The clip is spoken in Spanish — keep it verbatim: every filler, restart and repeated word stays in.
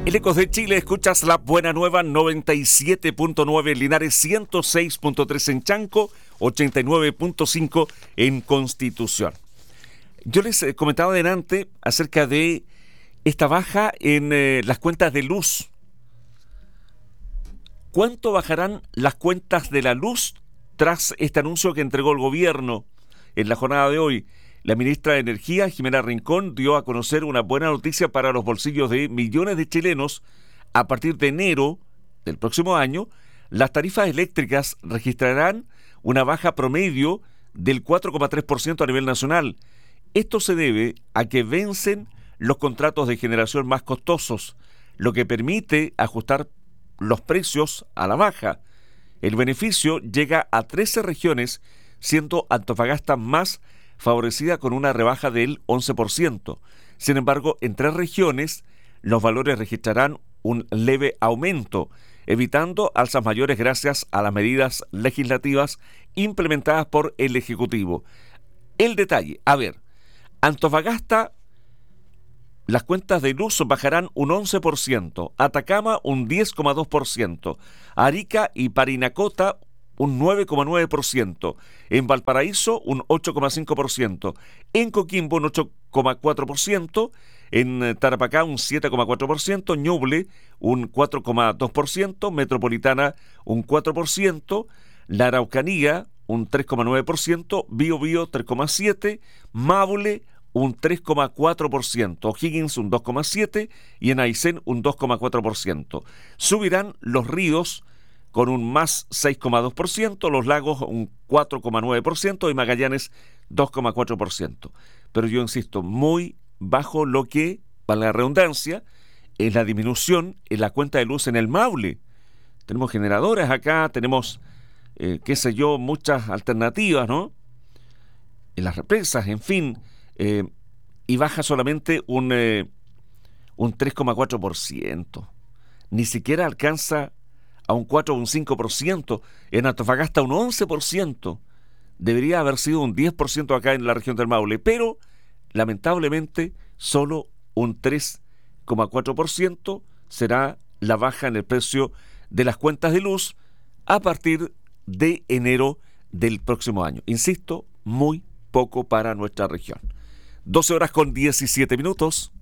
En Ecos de Chile escuchas La Buena Nueva noventa y siete punto nueve en Linares, ciento seis punto tres en Chanco, ochenta y nueve punto cinco en Constitución. Yo les eh, comentaba adelante acerca de esta baja en eh, las cuentas de luz. ¿Cuánto bajarán las cuentas de la luz tras este anuncio que entregó el gobierno en la jornada de hoy? La ministra de Energía, Jimena Rincón, dio a conocer una buena noticia para los bolsillos de millones de chilenos. A partir de enero del próximo año, las tarifas eléctricas registrarán una baja promedio del cuatro coma tres por ciento a nivel nacional. Esto se debe a que vencen los contratos de generación más costosos, lo que permite ajustar los precios a la baja. El beneficio llega a trece regiones, siendo Antofagasta más favorecida con una rebaja del once por ciento. Sin embargo, en tres regiones los valores registrarán un leve aumento, evitando alzas mayores gracias a las medidas legislativas implementadas por el Ejecutivo. El detalle, a ver, Antofagasta, las cuentas de luz bajarán un once por ciento, Atacama un diez coma dos por ciento, Arica y Parinacota un nueve coma nueve por ciento, en Valparaíso un ocho coma cinco por ciento, en Coquimbo un ocho coma cuatro por ciento, en Tarapacá un siete coma cuatro por ciento, Ñuble un cuatro coma dos por ciento, Metropolitana un cuatro por ciento, La Araucanía un tres coma nueve por ciento, Biobío tres coma siete por ciento, Maule un tres coma cuatro por ciento, O'Higgins un dos coma siete por ciento y en Aysén un dos coma cuatro por ciento. Subirán los ríos con un más seis coma dos por ciento, Los Lagos un cuatro coma nueve por ciento y Magallanes dos coma cuatro por ciento. Pero yo insisto, muy bajo lo que, para la redundancia, es la disminución en la cuenta de luz en el Maule. Tenemos generadores acá, tenemos, eh, qué sé yo, muchas alternativas, ¿no? En las represas, en fin, eh, y baja solamente un, eh, un tres coma cuatro por ciento. Ni siquiera alcanza a un cuatro o un cinco por ciento, en Antofagasta un once por ciento, debería haber sido un diez por ciento acá en la región del Maule, pero lamentablemente solo un tres coma cuatro por ciento será la baja en el precio de las cuentas de luz a partir de enero del próximo año. Insisto, muy poco para nuestra región. doce horas con diecisiete minutos.